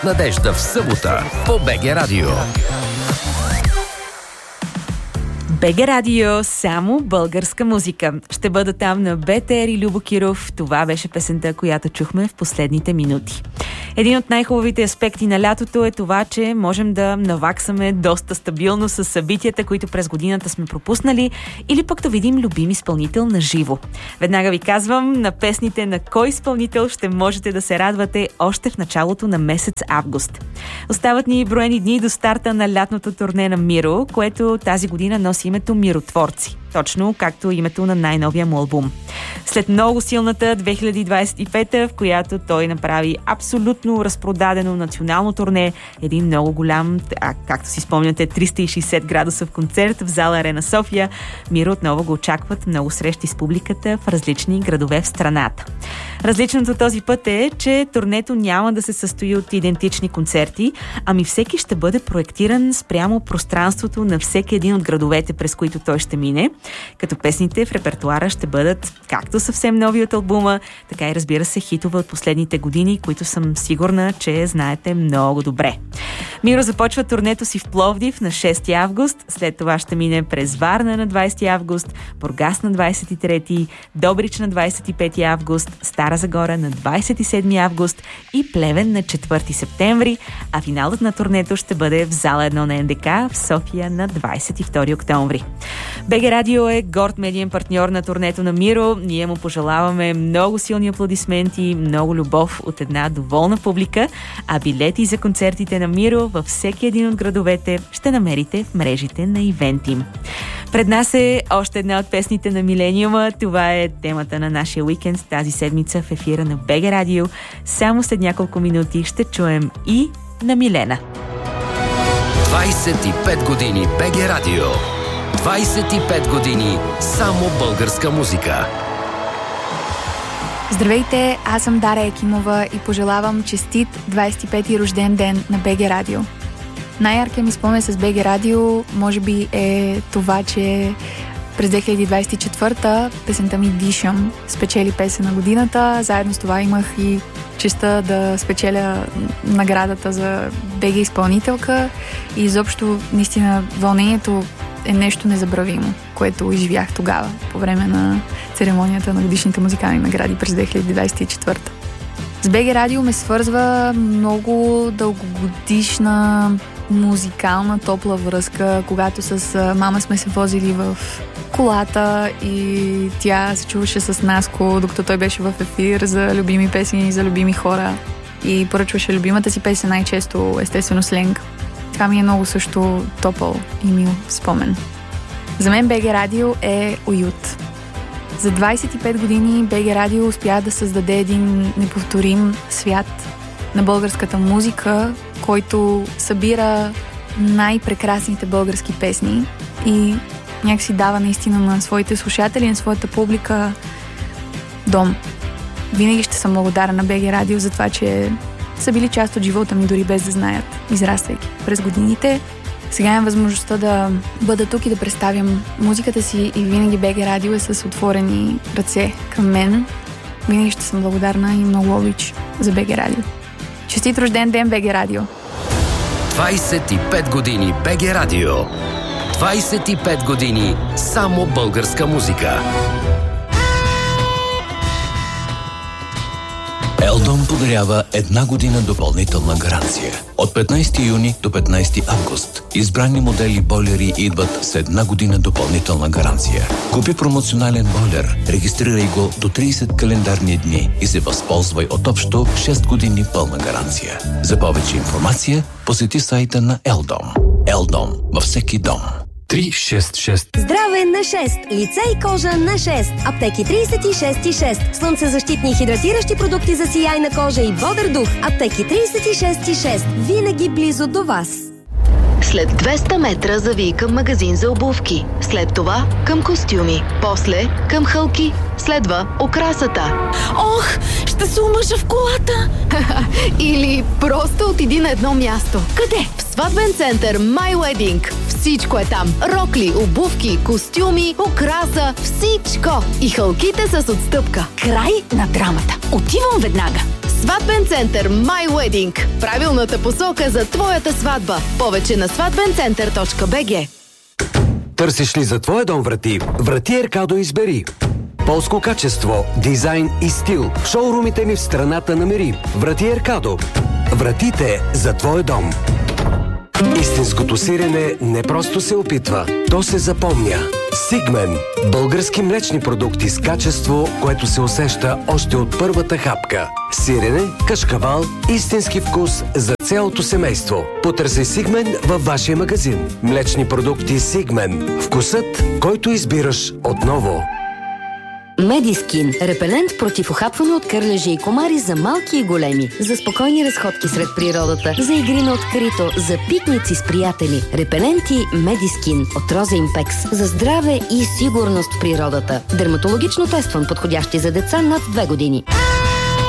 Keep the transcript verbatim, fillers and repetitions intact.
Надежда в събота по БГ Радио. БГ Радио, само българска музика. Ще бъда там на БТР и Любо Киров. Това беше песента, която чухме в последните минути. Един от най-хубавите аспекти на лятото е това, че можем да наваксаме доста стабилно с събитията, които през годината сме пропуснали, или пък да видим любим изпълнител на живо. Веднага ви казвам, на песните на кой изпълнител ще можете да се радвате още в началото на месец август. Остават ни броени дни до старта на лятното турне на Миро, което тази година носи името Миротворци. Точно както името на най-новия му албум. След много силната две хиляди двадесет и пета, в която той направи абсолютно разпродадено национално турне, един много голям, а, както си спомняте, триста и шейсет градусов концерт в зала Арена София, Миро отново го очакват много срещи с публиката в различни градове в страната. Различното този път е, че турнето няма да се състои от идентични концерти, ами всеки ще бъде проектиран спрямо пространството на всеки един от градовете, през които той ще мине, като песните в репертуара ще бъдат както съвсем нови от албума, така и разбира се хитове от последните години, които съм сигурна, че знаете много добре. Миро започва турнето си в Пловдив на шести август, след това ще мине през Варна на двадесети август, Бургас на двадесет и трети, Добрич на двадесет и пети август, Стара Загора на двадесет и седми август и Плевен на четвърти септември, а финалът на турнето ще бъде в зала едно на Ен Де Ка в София на двадесет и втори октомври. БГ Радио е горд медиен партньор на турнето на Миро. Ние му пожелаваме много силни аплодисменти, много любов от една доволна публика, а билети за концертите на Миро във всеки един от градовете ще намерите в мрежите на Ивентим. Пред нас е още една от песните на Милениума. Това е темата на нашия уикенд тази седмица в ефира на БГ Радио. Само след няколко минути ще чуем и на Милена. двадесет и пет години БГ Радио. двадесет и пет години само българска музика. Здравейте, аз съм Дара Екимова и пожелавам честит двадесет и пети рожден ден на БГ Радио. Най-яркият ми спомен с БГ Радио може би е това, че през две хиляди двадесет и четвърта песента ми Дишам спечели песен на годината. Заедно с това имах и честа да спечеля наградата за БГ изпълнителка и изобщо наистина вълнението е нещо незабравимо, което изживях тогава по време на церемонията на годишните музикални награди през две хиляди двадесет и четвърта. С БГ Радио ме свързва много дългогодишна музикална топла връзка, когато с мама сме се возили в колата и тя се чуваше с Наско, докато той беше в ефир за любими песни, за любими хора и поръчваше любимата си песен, най-често естествено сленг. Това ми е много също топъл и мил спомен. За мен БГ Радио е уют. За двадесет и пет години БГ Радио успя да създаде един неповторим свят на българската музика, който събира най-прекрасните български песни и някакси дава наистина на своите слушатели, на своята публика дом. Винаги ще съм благодарна на БГ Радио за това, че са били част от живота ми, дори без да знаят, израствайки през годините. Сега имам възможността да бъда тук и да представям музиката си и винаги БГ Радио е с отворени ръце към мен. Винаги ще съм благодарна и много обич за БГ Радио. Честит рожден ден, БГ Радио! двадесет и пет години БГ Радио. двадесет и пет години само българска музика. Елдом подарява една година допълнителна гаранция. От петнадесети юни до петнадесети август избрани модели бойлери идват с една година допълнителна гаранция. Купи промоционален бойлер, регистрирай го до тридесет календарни дни и се възползвай от общо шест години пълна гаранция. За повече информация посети сайта на Елдом. Елдом във всеки дом. три шест шест. Здраве на шест. Лице и кожа на шест. Аптеки тридесет и шест и шест. Слънцезащитни и хидратиращи продукти за сияйна кожа и бодър дух. Аптеки тридесет и шест и шест. Винаги близо до вас. След двеста метра завий към магазин за обувки. След това към костюми. После към хълки. Следва окрасата. Ох, ще се омъжа в колата! Или просто отиди на едно място. Къде? В сватбен център My Wedding. Всичко е там. Рокли, обувки, костюми, окраса, всичко. И хълките с отстъпка. Край на драмата. Отивам веднага. Сватбен център My Wedding. Правилната посока за твоята сватба. Повече на сватбен център точка би джи. Търсиш ли за твоя дом врати? Врати Еркадо избери. Полско качество, дизайн и стил. В шоурумите ни в страната намери. Врати Еркадо. Вратите за твоя дом. Истинското сирене не просто се опитва, то се запомня. Сигмен. Български млечни продукти с качество, което се усеща още от първата хапка. Сирене, кашкавал, истински вкус за цялото семейство. Потърси Сигмен във вашия магазин. Млечни продукти Сигмен. Вкусът, който избираш отново. Медискин. Репелент против ухапване от кърлежи и комари за малки и големи. За спокойни разходки сред природата. За игри на открито. За пикници с приятели. Репеленти Медискин от Роза Импекс. За здраве и сигурност в природата. Дерматологично тестван, подходящи за деца над две години.